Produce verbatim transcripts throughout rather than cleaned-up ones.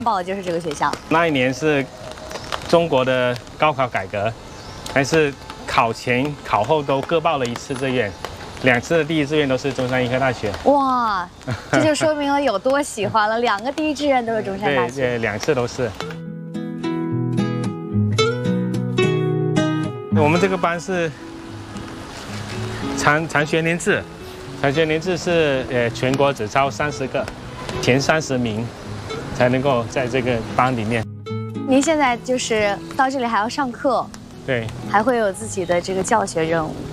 报的就是这个学校。 那一年是中国的高考改革，还是考前考后都各报了一次志愿，两次的第一志愿都是中山医科大学。 哇，这就说明了有多喜欢了，两个第一志愿都是中山大学。 对对，两次都是。我们这个班是长长学年制，长学年制是呃全国只招三十个，前三十名才能够在这个班里面。 您现在就是到这里还要上课， 对， 还会有自己的这个教学任务。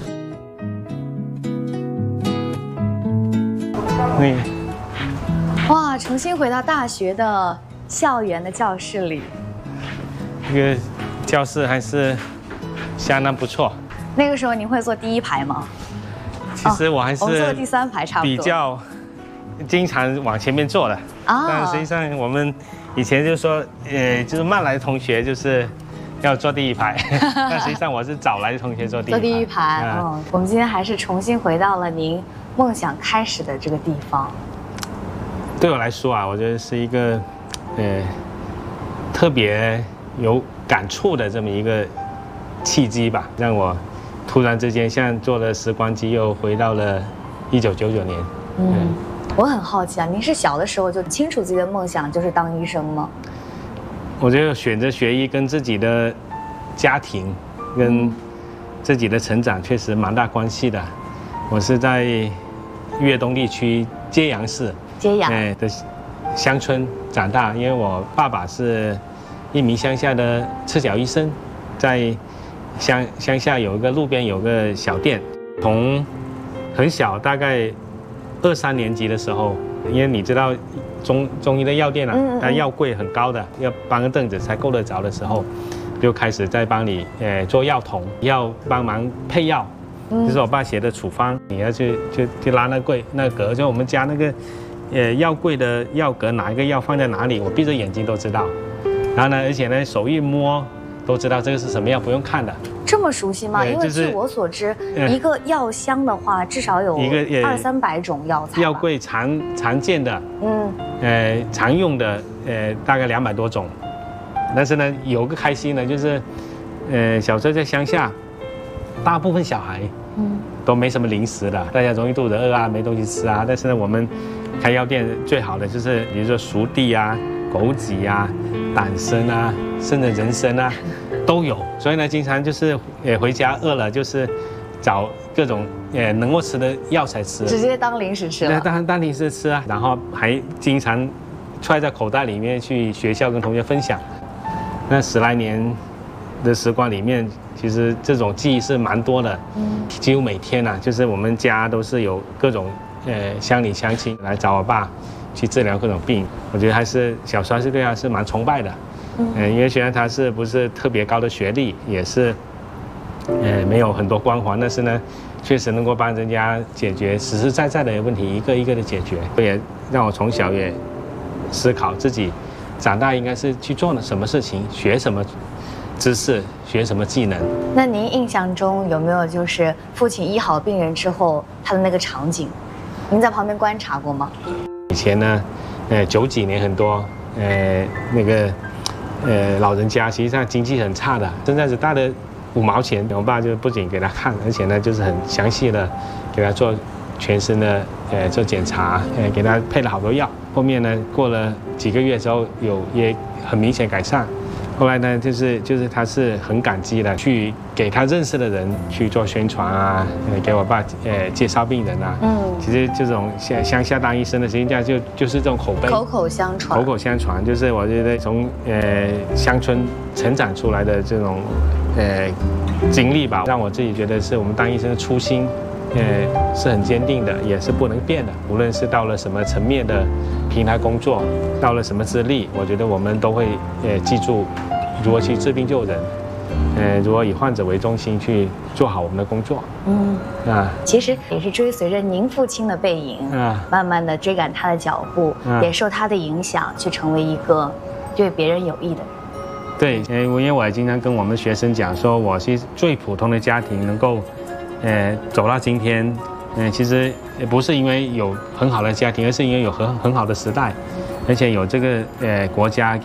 对。 哇，重新回到大学的校园的教室里， 这个教室还是相当不错。 那个时候您会坐第一排吗？ 其实我还是我们坐第三排差不多。 比较经常往前面坐的啊，但实际上我们以前就说，呃，就是慢来的同学就是要坐第一排，但实际上我是早来的同学坐第一排。 坐第一排，嗯、哦，我们今天还是重新回到了您梦想开始的这个地方。 对我来说啊，我觉得是一个，呃，特别有感触的这么一个契机吧，让我突然之间像坐了时光机，又回到了一九九九年。 嗯，嗯我很好奇啊，您是小的时候就清楚自己的梦想就是当医生吗？ 我觉得选择学医跟自己的家庭、跟自己的成长确实蛮大关系的。我是在粤东地区揭阳市。 揭阳哎的乡村长大，因为我爸爸是一名乡下的赤脚医生，在乡乡下有一个路边有个小店，从很小大概二三年级的时候，因为你知道中中医的药店啊，它药柜很高的，要搬个凳子才够得着的时候，就开始在帮你呃做药童，要帮忙配药。就是我爸写的处方，你要去就去拉那柜那格，就我们家那个。呃，药柜的药格哪一个药放在哪里，我闭着眼睛都知道。然后呢，而且呢，手一摸都知道这个是什么药，不用看的。这么熟悉吗？因为据我所知，一个药箱的话，至少有一个二三百种药材。 药柜常常见的，嗯，呃，常用的，呃，大概两百多种。但是呢，有个开心呢，就是，呃，小时候在乡下，大部分小孩，嗯，都没什么零食的，大家容易肚子饿啊，没东西吃啊。但是呢，我们开药店最好的就是，比如说熟地啊、枸杞啊、党参啊，甚至人参啊，都有。所以呢，经常就是呃回家饿了，就是找各种呃能够吃的药材吃， 直接当零食吃了。 当当零食吃啊，然后还经常揣在口袋里面去学校跟同学分享。那十来年的时光里面，其实这种记忆是蛮多的。嗯，几乎每天啊，就是我们家都是有各种。呃，乡里乡亲来找我爸去治疗各种病，我觉得还是小时候还是对他是蛮崇拜的。嗯，呃、因为虽然他是不是特别高的学历，也是呃没有很多光环，但是呢，确实能够帮人家解决实实在在的问题，一个一个的解决，也让我从小也思考自己长大应该是去做什么事情，学什么知识，学什么技能。 那您印象中有没有就是父亲医好病人之后他的那个场景？您在旁边观察过吗？ 以前呢，呃，九几年很多，呃，那个，呃，老人家实际上经济很差的，现在只带了五毛钱，我爸就不仅给他看，而且呢，就是很详细的给他做全身的，呃，做检查，呃，给他配了好多药。后面呢，过了几个月之后，有也很明显改善。后来呢，就是就是他是很感激的，去给他认识的人去做宣传啊，呃，给我爸呃介绍病人啊。嗯，其实这种乡乡下当医生的，实际上就就是这种口碑， 口口相传， 口口相传，就是我觉得从呃乡村成长出来的这种呃经历吧，让我自己觉得是我们当医生的初心。呃，是很坚定的，也是不能变的。无论是到了什么层面的平台工作，到了什么资历，我觉得我们都会呃记住如何去治病救人，呃，如何以患者为中心去做好我们的工作。嗯，啊， 其实也是追随着您父亲的背影，啊，慢慢的追赶他的脚步，啊，也受他的影响，去成为一个对别人有益的人。 对，呃，因为我也经常跟我们学生讲说，我是最普通的家庭能够。呃，走到今天，嗯、呃，其实不是因为有很好的家庭，而是因为有很很好的时代，而且有这个呃国家给